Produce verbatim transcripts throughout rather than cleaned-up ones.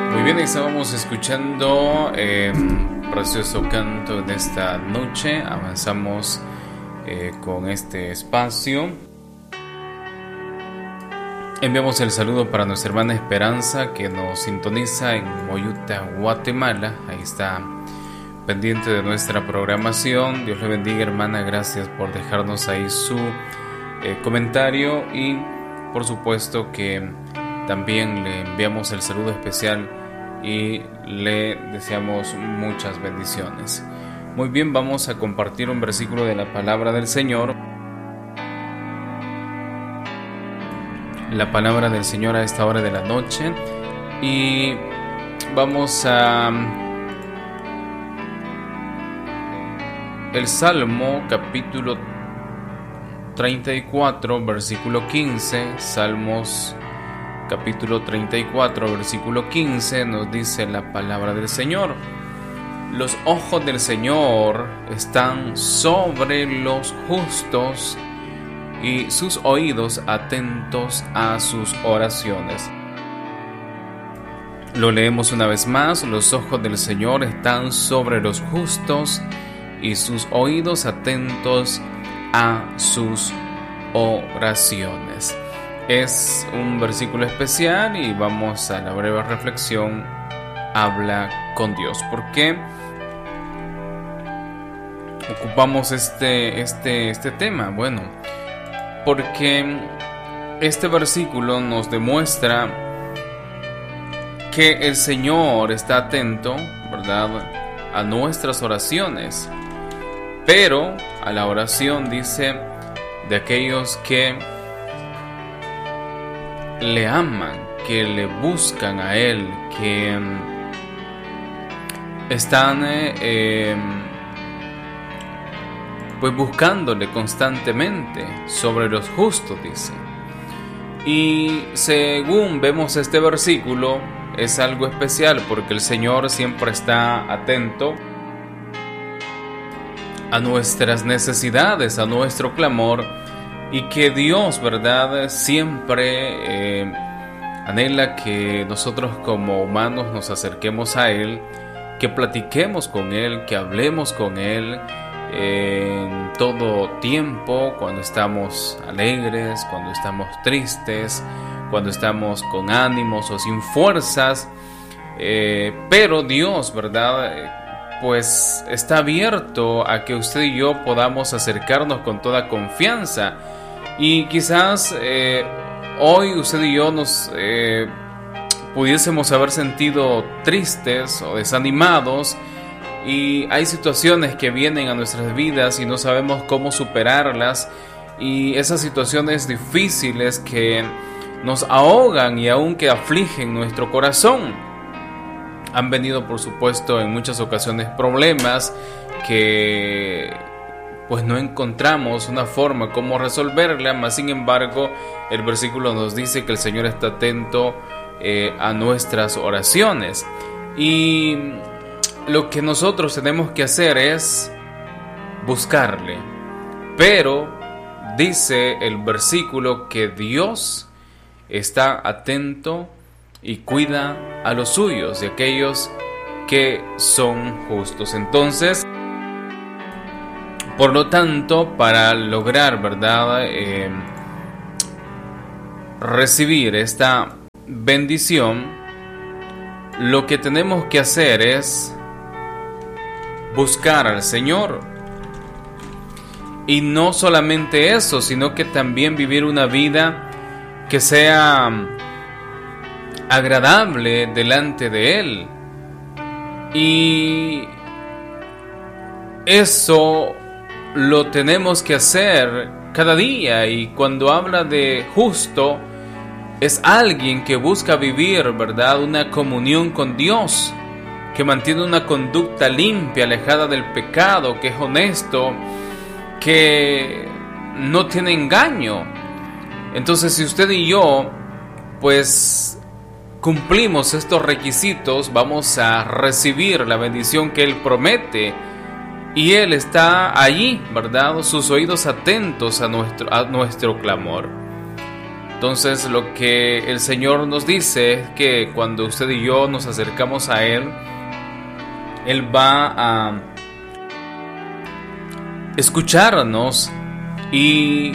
Muy bien, estábamos escuchando eh, precioso canto en esta noche. Avanzamos eh, con este espacio. Enviamos el saludo para nuestra hermana Esperanza, que nos sintoniza en Moyuta, Guatemala. Ahí está pendiente de nuestra programación. Dios le bendiga, hermana. Gracias por dejarnos ahí su eh, comentario. Y por supuesto que también le enviamos el saludo especial y le deseamos muchas bendiciones. Muy bien, vamos a compartir un versículo de la palabra del Señor. La palabra del Señor a esta hora de la noche. Y vamos a el Salmo capítulo treinta y cuatro, versículo quince. Salmos capítulo treinta y cuatro, versículo quince, nos dice la palabra del Señor: los ojos del Señor están sobre los justos y sus oídos atentos a sus oraciones. Lo leemos una vez más: los ojos del Señor están sobre los justos y sus oídos atentos a sus oraciones. Es un versículo especial y vamos a la breve reflexión. Habla con Dios. ¿Por qué ocupamos este, este, este tema? Bueno, porque este versículo nos demuestra que el Señor está atento, ¿verdad?, a nuestras oraciones, pero a la oración, dice, de aquellos que le aman, que le buscan a Él, que están eh, pues buscándole constantemente. Sobre los justos, dice. Y según vemos este versículo, es algo especial porque el Señor siempre está atento a nuestras necesidades, a nuestro clamor, y que Dios, ¿verdad?, siempre eh, anhela que nosotros como humanos nos acerquemos a Él, que platiquemos con Él, que hablemos con Él eh, en todo tiempo, cuando estamos alegres, cuando estamos tristes, cuando estamos con ánimos o sin fuerzas. Eh, pero Dios, ¿verdad?, pues está abierto a que usted y yo podamos acercarnos con toda confianza. Y quizás eh, hoy usted y yo nos eh, pudiésemos haber sentido tristes o desanimados, y hay situaciones que vienen a nuestras vidas y no sabemos cómo superarlas, y esas situaciones difíciles que nos ahogan y aún que afligen nuestro corazón. Han venido, por supuesto, en muchas ocasiones problemas que pues no encontramos una forma como resolverla, mas sin embargo el versículo nos dice que el Señor está atento eh, a nuestras oraciones, y lo que nosotros tenemos que hacer es buscarle. Pero dice el versículo que Dios está atento y cuida a los suyos, de aquellos que son justos. Entonces, por lo tanto, para lograr, ¿verdad?, eh, recibir esta bendición, lo que tenemos que hacer es buscar al Señor. Y no solamente eso, sino que también vivir una vida que sea agradable delante de Él. Y eso lo tenemos que hacer cada día. Y cuando habla de justo, es alguien que busca vivir, ¿verdad?, una comunión con Dios, que mantiene una conducta limpia, alejada del pecado, que es honesto, que no tiene engaño. Entonces, si usted y yo pues cumplimos estos requisitos, vamos a recibir la bendición que Él promete. Y Él está allí, ¿verdad?, sus oídos atentos a nuestro, a nuestro clamor. Entonces lo que el Señor nos dice es que cuando usted y yo nos acercamos a Él, Él va a escucharnos y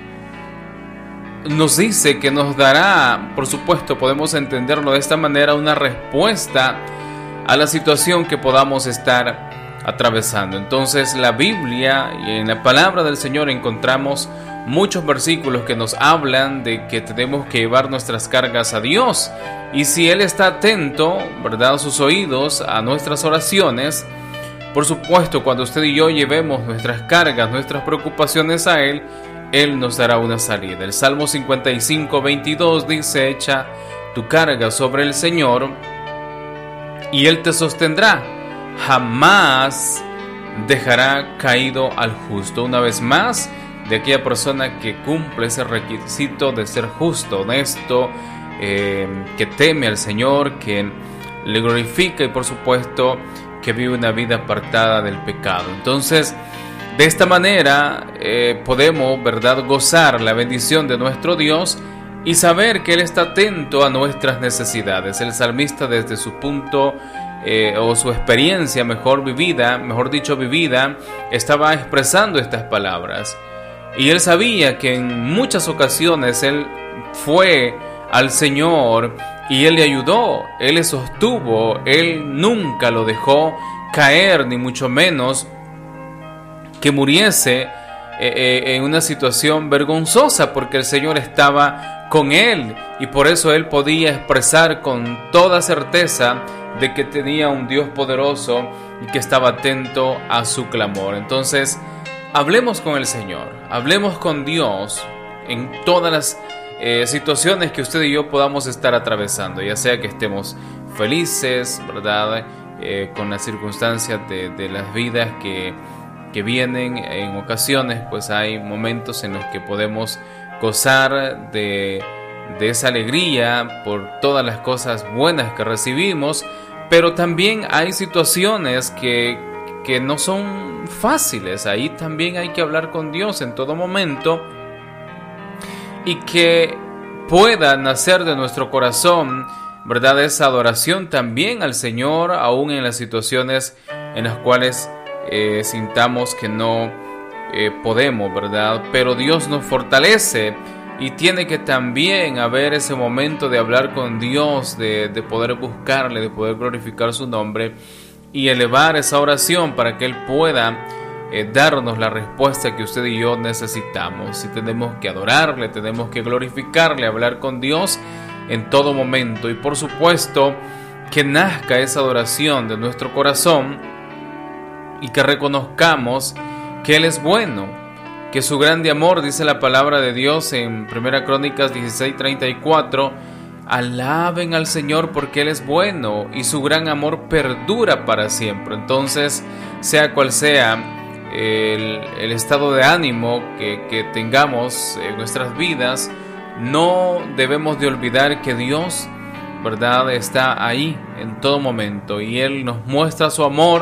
nos dice que nos dará, por supuesto, podemos entenderlo de esta manera, una respuesta a la situación que podamos estar atravesando. Entonces la Biblia y en la palabra del Señor encontramos muchos versículos que nos hablan de que tenemos que llevar nuestras cargas a Dios, y si Él está atento, ¿verdad?, sus oídos a nuestras oraciones, por supuesto, cuando usted y yo llevemos nuestras cargas, nuestras preocupaciones a Él, Él nos dará una salida. El Salmo cincuenta y cinco, veintidós dice: echa tu carga sobre el Señor y Él te sostendrá, jamás dejará caído al justo. Una vez más, de aquella persona que cumple ese requisito de ser justo, honesto, eh, que teme al Señor, que le glorifica y por supuesto que vive una vida apartada del pecado. Entonces, de esta manera eh, podemos, ¿verdad?, gozar la bendición de nuestro Dios y saber que Él está atento a nuestras necesidades. El salmista, desde su punto eh, o su experiencia mejor vivida, mejor dicho vivida, estaba expresando estas palabras. Y él sabía que en muchas ocasiones él fue al Señor y Él le ayudó, Él le sostuvo, Él nunca lo dejó caer, ni mucho menos que muriese eh, eh, en una situación vergonzosa, porque el Señor estaba con él y por eso él podía expresar con toda certeza de que tenía un Dios poderoso y que estaba atento a su clamor. Entonces, hablemos con el Señor, hablemos con Dios en todas las eh, situaciones que usted y yo podamos estar atravesando, ya sea que estemos felices, ¿verdad?, eh, con las circunstancias de, de las vidas que, que vienen. En ocasiones pues hay momentos en los que podemos gozar de, de esa alegría por todas las cosas buenas que recibimos, pero también hay situaciones que, que no son fáciles. Ahí también hay que hablar con Dios en todo momento y que pueda nacer de nuestro corazón, ¿verdad?, esa adoración también al Señor, aún en las situaciones en las cuales eh, sintamos que no eh, podemos, ¿verdad? Pero Dios nos fortalece y tiene que también haber ese momento de hablar con Dios, de, de poder buscarle, de poder glorificar su nombre y elevar esa oración para que Él pueda eh, darnos la respuesta que usted y yo necesitamos. Si tenemos que adorarle, tenemos que glorificarle, hablar con Dios en todo momento, y por supuesto que nazca esa adoración de nuestro corazón y que reconozcamos que Él es bueno, que su grande amor, dice la palabra de Dios en Primera Crónicas dieciséis treinta y cuatro, alaben al Señor porque Él es bueno y su gran amor perdura para siempre. Entonces, sea cual sea el, el estado de ánimo que, que tengamos en nuestras vidas, no debemos de olvidar que Dios, ¿verdad?, está ahí en todo momento y Él nos muestra su amor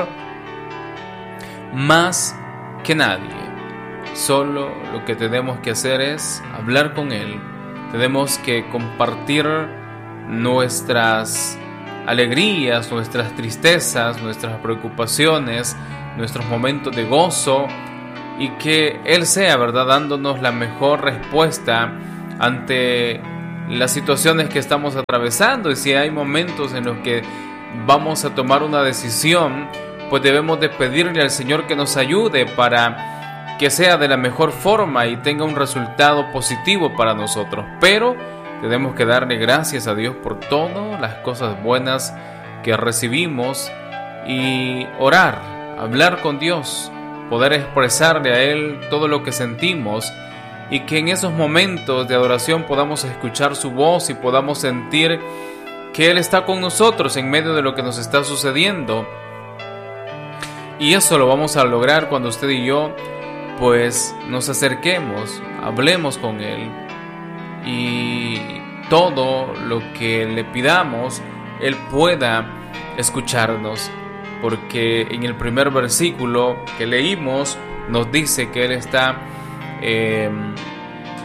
más que nadie. Solo lo que tenemos que hacer es hablar con Él. Tenemos que compartir nuestras alegrías, nuestras tristezas, nuestras preocupaciones, nuestros momentos de gozo, y que Él sea, ¿verdad?, dándonos la mejor respuesta ante las situaciones que estamos atravesando. Y si hay momentos en los que vamos a tomar una decisión, pues debemos de pedirle al Señor que nos ayude para que sea de la mejor forma y tenga un resultado positivo para nosotros. Pero tenemos que darle gracias a Dios por todas las cosas buenas que recibimos y orar, hablar con Dios, poder expresarle a Él todo lo que sentimos, y que en esos momentos de adoración podamos escuchar su voz y podamos sentir que Él está con nosotros en medio de lo que nos está sucediendo. Y eso lo vamos a lograr cuando usted y yo pues nos acerquemos, hablemos con Él, y todo lo que le pidamos Él pueda escucharnos, porque en el primer versículo que leímos nos dice que Él está eh,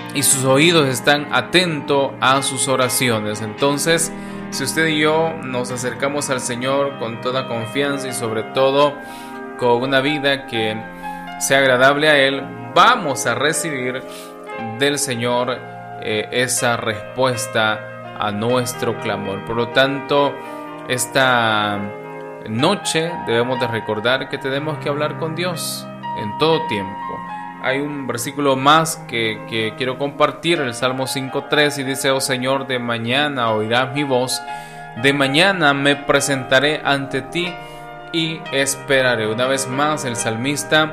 y sus oídos están atentos a sus oraciones. Entonces, si usted y yo nos acercamos al Señor con toda confianza y sobre todo con una vida que sea agradable a Él, vamos a recibir del Señor eh, esa respuesta a nuestro clamor. Por lo tanto, esta noche debemos de recordar que tenemos que hablar con Dios en todo tiempo. Hay un versículo más que, que quiero compartir, el Salmo cinco tres, y dice: oh Señor, de mañana oirás mi voz, de mañana me presentaré ante ti y esperaré. Una vez más el salmista,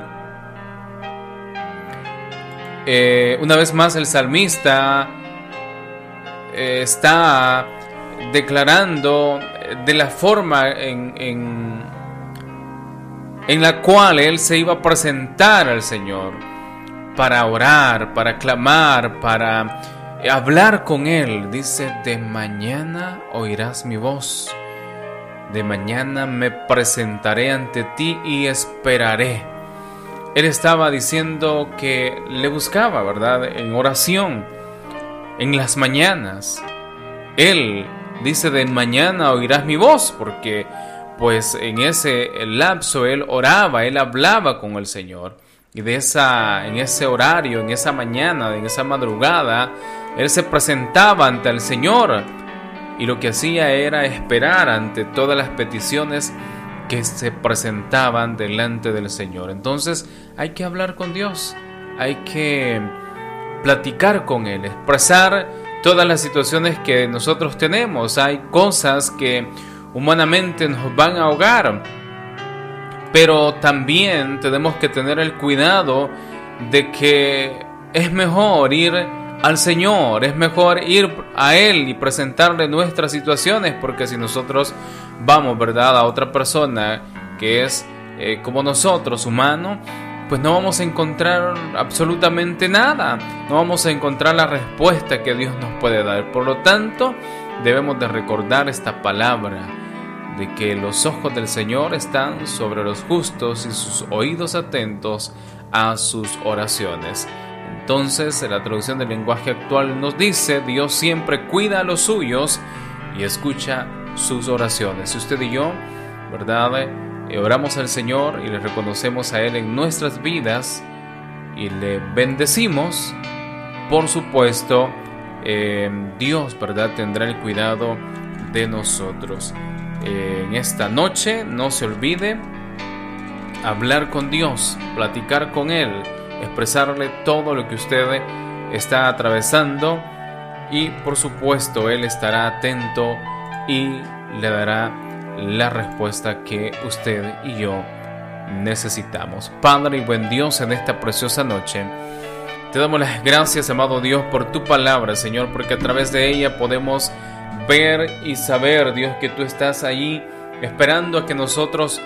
eh, una vez más el salmista eh, está declarando de la forma en, en, en la cual él se iba a presentar al Señor para orar, para clamar, para hablar con Él. Dice: de mañana oirás mi voz, de mañana me presentaré ante ti y esperaré. Él estaba diciendo que le buscaba, ¿verdad?, en oración, en las mañanas. Él dice: de mañana oirás mi voz, porque pues en ese lapso él oraba, él hablaba con el Señor. Y de esa, en ese horario, en esa mañana, en esa madrugada, él se presentaba ante el Señor. Y lo que hacía era esperar ante todas las peticiones que se presentaban delante del Señor. Entonces hay que hablar con Dios, hay que platicar con Él, expresar todas las situaciones que nosotros tenemos. Hay cosas que humanamente nos van a ahogar, pero también tenemos que tener el cuidado de que es mejor ir al Señor, es mejor ir a Él y presentarle nuestras situaciones, porque si nosotros vamos, ¿verdad?, a otra persona que es eh, como nosotros, humano, pues no vamos a encontrar absolutamente nada, no vamos a encontrar la respuesta que Dios nos puede dar. Por lo tanto, debemos de recordar esta palabra de que los ojos del Señor están sobre los justos y sus oídos atentos a sus oraciones. Entonces, la traducción del lenguaje actual nos dice: Dios siempre cuida a los suyos y escucha sus oraciones. Si usted y yo, ¿verdad?, eh, oramos al Señor y le reconocemos a Él en nuestras vidas y le bendecimos, por supuesto, eh, Dios, ¿verdad?, tendrá el cuidado de nosotros. Eh, en esta noche, no se olvide hablar con Dios, platicar con Él, expresarle todo lo que usted está atravesando, y por supuesto Él estará atento y le dará la respuesta que usted y yo necesitamos. Padre y buen Dios, en esta preciosa noche te damos las gracias, amado Dios, por tu palabra, Señor, porque a través de ella podemos ver y saber, Dios, que tú estás ahí esperando a que nosotros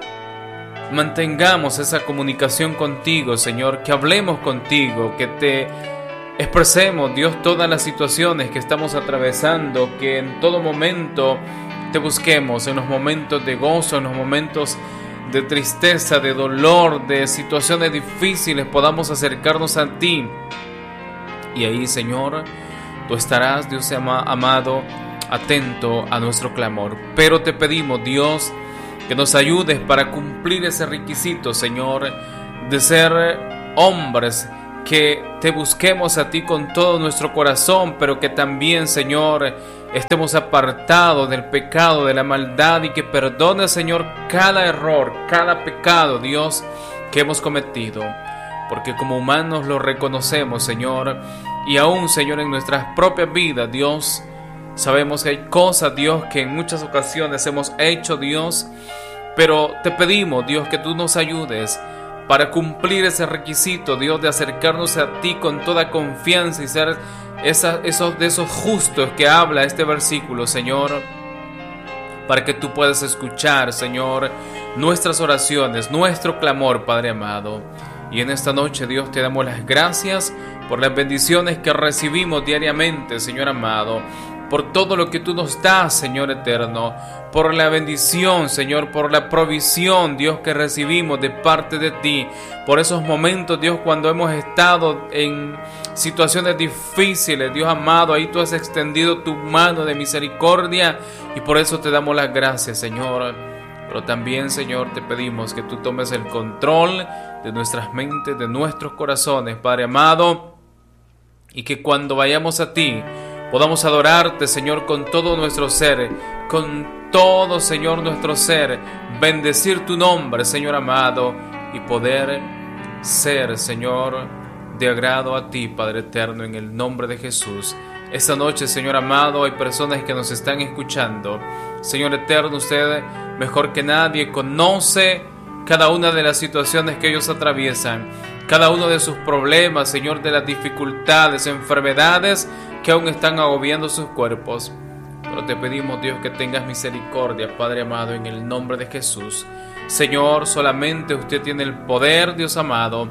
mantengamos esa comunicación contigo, Señor, que hablemos contigo, que te expresemos, Dios, todas las situaciones que estamos atravesando, que en todo momento te busquemos, en los momentos de gozo, en los momentos de tristeza, de dolor, de situaciones difíciles, podamos acercarnos a ti. Y ahí, Señor, tú estarás, Dios amado, atento a nuestro clamor. Pero te pedimos, Dios, que nos ayudes para cumplir ese requisito, Señor, de ser hombres que te busquemos a ti con todo nuestro corazón, pero que también, Señor, estemos apartados del pecado, de la maldad, y que perdones, Señor, cada error, cada pecado, Dios, que hemos cometido, porque como humanos lo reconocemos, Señor, y aún, Señor, en nuestras propias vidas, Dios, sabemos que hay cosas, Dios, que en muchas ocasiones hemos hecho, Dios, pero te pedimos, Dios, que tú nos ayudes para cumplir ese requisito, Dios, de acercarnos a ti con toda confianza y ser esa, esos de esos justos que habla este versículo, Señor, para que tú puedas escuchar, Señor, nuestras oraciones, nuestro clamor, Padre amado. Y en esta noche, Dios, te damos las gracias por las bendiciones que recibimos diariamente, Señor amado, por todo lo que tú nos das, Señor eterno, por la bendición, Señor, por la provisión, Dios, que recibimos de parte de ti, por esos momentos, Dios, cuando hemos estado en situaciones difíciles, Dios amado, ahí tú has extendido tu mano de misericordia y por eso te damos las gracias, Señor. Pero también, Señor, te pedimos que tú tomes el control de nuestras mentes, de nuestros corazones, Padre amado, y que cuando vayamos a ti podamos adorarte, Señor, con todo nuestro ser, con todo, Señor, nuestro ser, bendecir tu nombre, Señor amado, y poder ser, Señor, de agrado a ti, Padre eterno, en el nombre de Jesús. Esta noche, Señor amado, hay personas que nos están escuchando. Señor eterno, usted mejor que nadie conoce cada una de las situaciones que ellos atraviesan, cada uno de sus problemas, Señor, de las dificultades, enfermedades que aún están agobiando sus cuerpos. Pero te pedimos, Dios, que tengas misericordia, Padre amado, en el nombre de Jesús. Señor, solamente usted tiene el poder, Dios amado,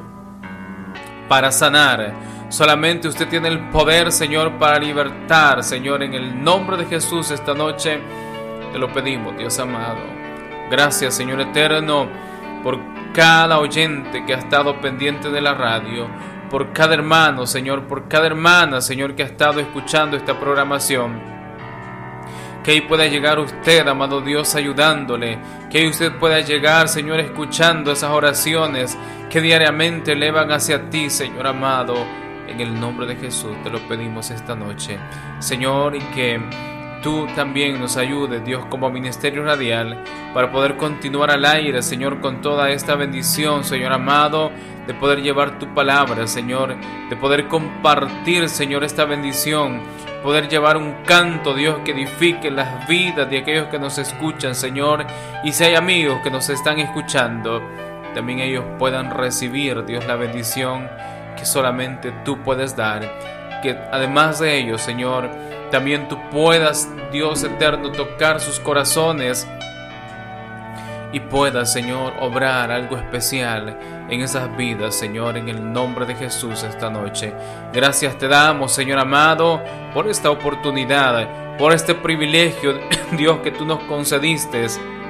para sanar. Solamente usted tiene el poder, Señor, para libertar, Señor, en el nombre de Jesús. Esta noche te lo pedimos, Dios amado. Gracias, Señor eterno, por cada oyente que ha estado pendiente de la radio, por cada hermano, Señor, por cada hermana, Señor, que ha estado escuchando esta programación. Que ahí pueda llegar usted, amado Dios, ayudándole. Que ahí usted pueda llegar, Señor, escuchando esas oraciones que diariamente elevan hacia ti, Señor amado. En el nombre de Jesús te lo pedimos esta noche, Señor, y que tú también nos ayudes, Dios, como Ministerio Radial, para poder continuar al aire, Señor, con toda esta bendición, Señor amado, de poder llevar tu palabra, Señor, de poder compartir, Señor, esta bendición, poder llevar un canto, Dios, que edifique las vidas de aquellos que nos escuchan, Señor, y si hay amigos que nos están escuchando, también ellos puedan recibir, Dios, la bendición que solamente tú puedes dar, que además de ello, Señor, también tú puedas, Dios eterno, tocar sus corazones y puedas, Señor, obrar algo especial en esas vidas, Señor, en el nombre de Jesús esta noche. Gracias te damos, Señor amado, por esta oportunidad, por este privilegio, Dios, que tú nos concediste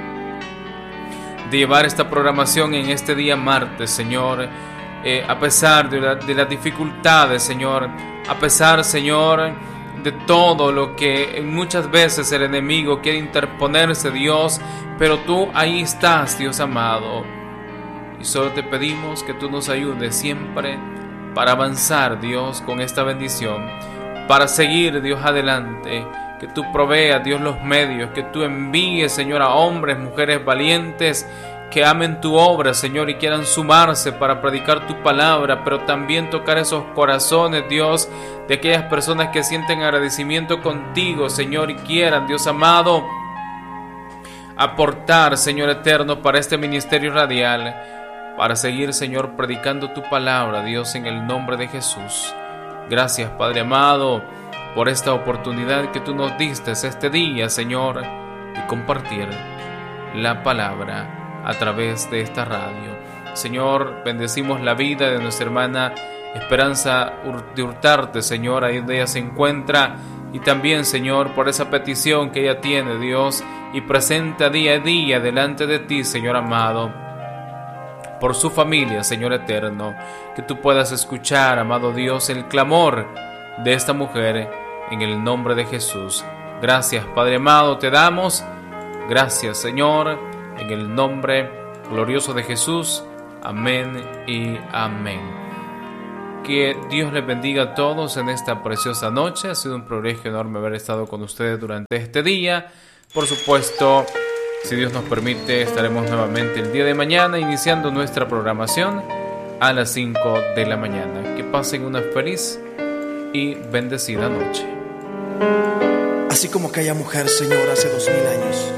de llevar esta programación en este día martes, Señor. Eh, a pesar de, la, de las dificultades, Señor, a pesar, Señor, de todo lo que muchas veces el enemigo quiere interponerse, Dios, pero tú ahí estás, Dios amado, y solo te pedimos que tú nos ayudes siempre para avanzar, Dios, con esta bendición, para seguir, Dios, adelante, que tú proveas, Dios, los medios, que tú envíes, Señor, a hombres, mujeres valientes, que amen tu obra, Señor, y quieran sumarse para predicar tu palabra, pero también tocar esos corazones, Dios, de aquellas personas que sienten agradecimiento contigo, Señor, y quieran, Dios amado, aportar, Señor eterno, para este ministerio radial, para seguir, Señor, predicando tu palabra, Dios, en el nombre de Jesús. Gracias, Padre amado, por esta oportunidad que tú nos diste este día, Señor, de compartir la palabra a través de esta radio. Señor, bendecimos la vida de nuestra hermana Esperanza de Hurtarte, Señor, ahí donde ella se encuentra, y también, Señor, por esa petición que ella tiene, Dios, y presenta día a día delante de ti, Señor amado, por su familia, Señor eterno, que tú puedas escuchar, amado Dios, el clamor de esta mujer en el nombre de Jesús. Gracias, Padre amado, te damos. Gracias, Señor, en el nombre glorioso de Jesús. Amén y amén. Que Dios les bendiga a todos en esta preciosa noche. Ha sido un privilegio enorme haber estado con ustedes durante este día. Por supuesto, si Dios nos permite, estaremos nuevamente el día de mañana iniciando nuestra programación a las cinco de la mañana. Que pasen una feliz y bendecida noche. Así como aquella mujer, Señor, hace dos mil años,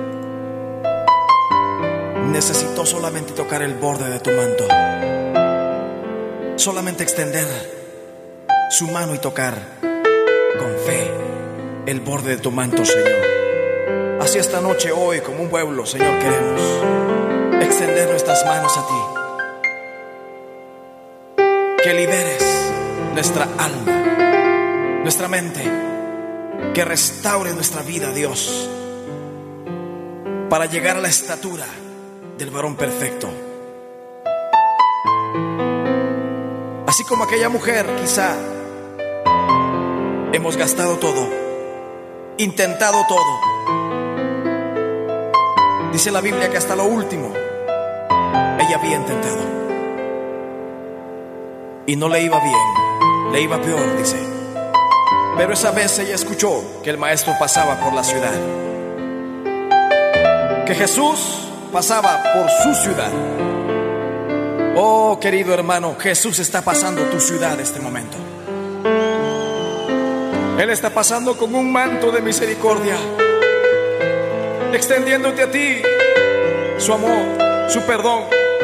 necesitó solamente tocar el borde de tu manto, solamente extender su mano y tocar con fe el borde de tu manto, Señor. Así esta noche, hoy, como un pueblo, Señor, queremos extender nuestras manos a ti. Que liberes nuestra alma, nuestra mente, que restaure nuestra vida, Dios, para llegar a la estatura del varón perfecto. Así como aquella mujer, quizá hemos gastado todo, intentado todo. Dice la Biblia que hasta lo último ella había intentado y no le iba bien, le iba peor, dice. Pero esa vez ella escuchó que el maestro pasaba por la ciudad, que Jesús pasaba por su ciudad. Oh, querido hermano, Jesús está pasando tu ciudad en este momento. Él está pasando con un manto de misericordia, extendiéndote a ti su amor, su perdón.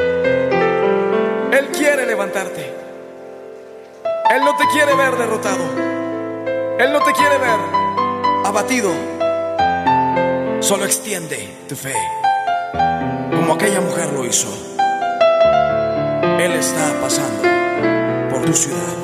Él quiere levantarte. Él no te quiere ver derrotado. Él no te quiere ver abatido. Solo extiende tu fe, como aquella mujer lo hizo. Él está pasando por tu ciudad.